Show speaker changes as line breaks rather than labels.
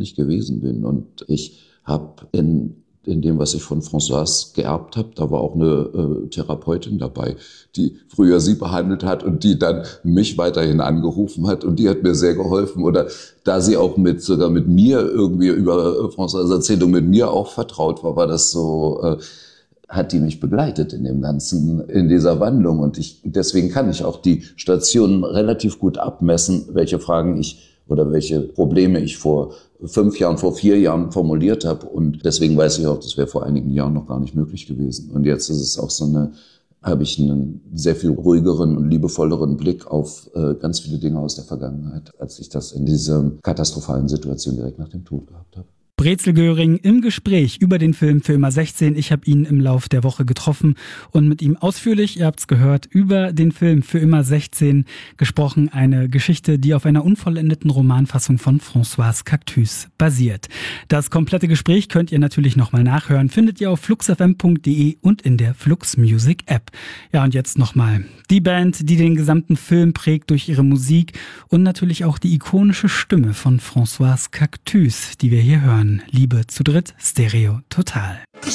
nicht gewesen bin. Und ich habe in dem, was ich von Françoise geerbt habe, da war auch eine Therapeutin dabei, die früher sie behandelt hat und die dann mich weiterhin angerufen hat und die hat mir sehr geholfen. Oder da sie auch sogar mit mir irgendwie über Françoise Erzählung mit mir auch vertraut war, war das so, hat die mich begleitet in dem Ganzen, in dieser Wandlung. Und deswegen kann ich auch die Stationen relativ gut abmessen, welche Fragen oder welche Probleme ich vor 5 Jahren, vor 4 Jahren formuliert habe. Und deswegen weiß ich auch, das wäre vor einigen Jahren noch gar nicht möglich gewesen. Und jetzt ist es auch habe ich einen sehr viel ruhigeren und liebevolleren Blick auf ganz viele Dinge aus der Vergangenheit, als ich das in dieser katastrophalen Situation direkt nach dem Tod gehabt habe.
Brezel Göring im Gespräch über den Film Für immer 16. Ich habe ihn im Lauf der Woche getroffen und mit ihm ausführlich, ihr habt's gehört, über den Film Für immer 16 gesprochen. Eine Geschichte, die auf einer unvollendeten Romanfassung von Françoise Cactus basiert. Das komplette Gespräch könnt ihr natürlich nochmal nachhören. Findet ihr auf fluxfm.de und in der Flux Music App. Ja, und jetzt nochmal die Band, die den gesamten Film prägt durch ihre Musik und natürlich auch die ikonische Stimme von Françoise Cactus, die wir hier hören. Liebe zu dritt, Stereo Total.